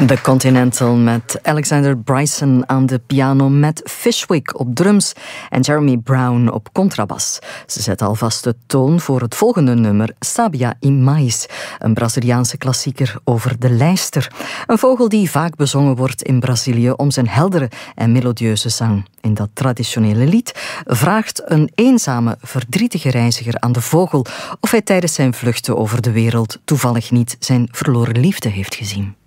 The Continental met Alexander Bryson aan de piano, met Fishwick op drums en Jeremy Brown op contrabas. Ze zetten alvast de toon voor het volgende nummer, Sabia e Mais, een Braziliaanse klassieker over de lijster. Een vogel die vaak bezongen wordt in Brazilië om zijn heldere en melodieuze zang. In dat traditionele lied vraagt een eenzame, verdrietige reiziger aan de vogel of hij tijdens zijn vluchten over de wereld toevallig niet zijn verloren liefde heeft gezien.